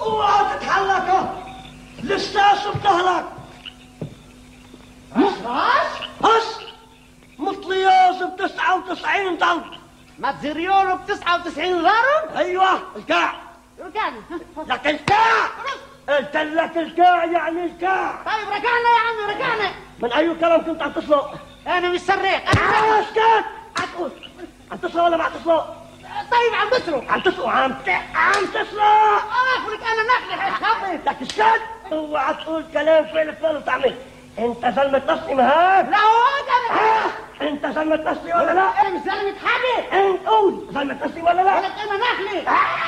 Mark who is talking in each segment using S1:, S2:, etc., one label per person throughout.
S1: اوعى تتحلك، لسه بتهلك. بس مطلياز ب99 ضرب.
S2: ماتزريولو ب99 ضرب؟
S1: ايوه الكاع. لك الكاع. قلت لك الكاع يعني الكاع.
S2: طيب رجعنا يا عمي رجعنا.
S1: من اي كلام كنت عم تسلق؟
S2: انا مش سريق.
S1: اسكت. عتقول عم تسلق ولا ما عم تسلق؟
S2: طيب عم بسرق.
S1: عم تسلق عم تسلق.
S2: اخلك انا نخلي.
S1: لك اسكت. اوعى تقول كلام فلفل وطعمه. انت زلمة نصلي مهاب؟
S2: لا هو انا.
S1: انت زلمة نصلي ولا لا؟
S2: انا مش زلمة حبي.
S1: انت قول زلمة نصلي ولا لا؟
S2: لك انا نخلي.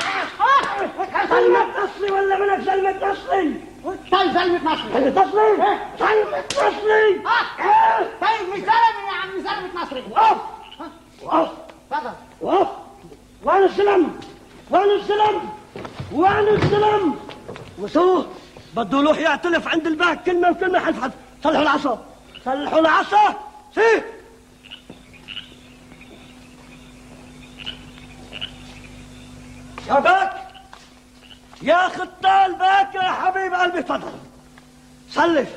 S1: زلمة نصلي ولا منك زلمة نصلي؟
S2: طيب زلمة نصري.
S1: زلمة نصلي؟ زلمة نصلي.
S2: طيب مش زلمة يا عمي زلمة نصري.
S1: وقف وقف
S2: تفضل.
S1: وقف. وين الزلم؟ وين الزلم؟ وين الزلم؟ وسوه بده يروح يعتلف عند الباك كلمة وكلمة حلف. صلحوا العصا. صلحوا العصا. سيه. يا باك يا خطال باك يا حبيب قلبي تفضل. سلف.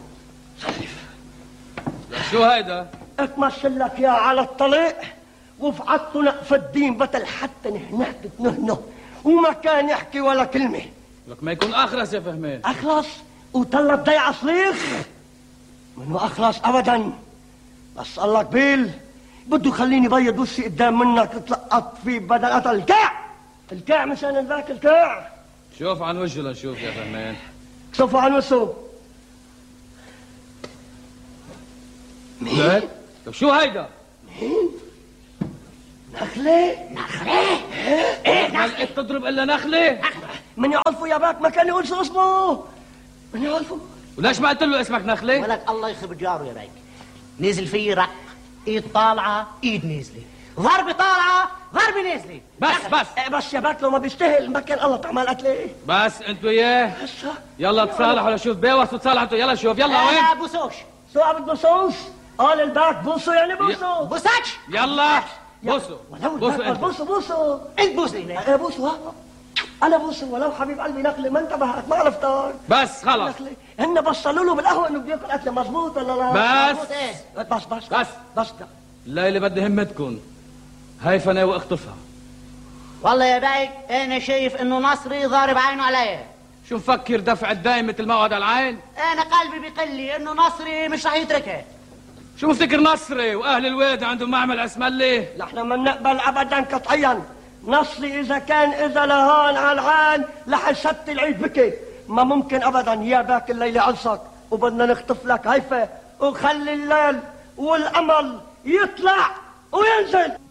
S3: شو هيدا؟
S1: اتمثل لك يا على الطليق وفعدته نقف الدين بطل حتى نهنه تتنهنه وما كان يحكي ولا كلمة.
S3: لك ما يكون اخرس يا فهمان.
S1: اخلص وطلت ضيعة صليخ منو اخلص ابدا. بس الله قبيل بده يخليني بيض وشي قدام منك تلقط فيه بدل قتل. الكاع مشان الباك الكاع.
S3: شوف عن وجهه لنشوف يا فهمان.
S1: شوفوا عن وشه.
S3: مين؟ طب شو هيدا؟
S1: مين؟ نخلة؟
S3: ايه ما لقيت تضرب الا نخلة؟
S1: من يعرفه يا باك ما كان يقول شو اسمه. من يعرفه.
S3: وليش ما قلت له اسمك نخلة؟
S2: ولك الله يخرب جاره يا بايك. نزل فيه رق، ايد طالعه ايد نازله، ضربه طالعه ضربه نازله.
S1: بس يا باك لو ما بيستاهل ما كان الله تعمل قتله.
S3: بس انتوا اياه يلا تصالحوا لشوف بيوس وتصالحوا انتوا. يلا شوف يلا وين؟
S2: لا بوسوش.
S1: شو عم بتبوسوش؟ قال الباك بوسوا يعني بوسوا.
S2: بوساتش.
S3: يلا بوسوا.
S1: بوسوا
S2: انت بوسني.
S1: انا بوسوا. انا بوسوا ولو حبيب قلبي نخلة ما انتبهت ما عرفتك.
S3: بس خلص.
S1: هن بصلوا له بالقهوه انه بده ياكل اكله مضبوط ولا لا؟ بس
S3: الليله بدي همتكم. هاي فناء واخطفها.
S2: والله يا بايك انا شايف انه نصري ضارب عينه عليا.
S3: شو مفكر دفع الدايم مثل ما وعد العين؟
S2: انا قلبي بيقول لي انه نصري مش رح يتركها.
S3: شو مفتكر نصري واهل الوادي عندهم معمل اسملي؟
S1: نحن ما بنقبل ابدا قطعيا. نصري اذا لهان على العين رح يشتي العيد بكي. ما ممكن ابدا يا باك الليله عرسك وبدنا نخطف لك هيفا وخلي الليل والقمر يطلع وينزل.